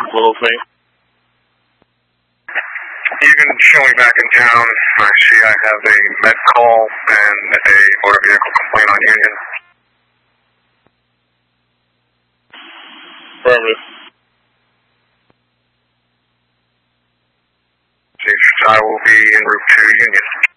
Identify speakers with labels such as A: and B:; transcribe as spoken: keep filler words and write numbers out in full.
A: little thing.
B: Even showing back in town, I see I have a med call and a motor vehicle complaint on Union.
A: Affirmative.
B: I will be en route to Union.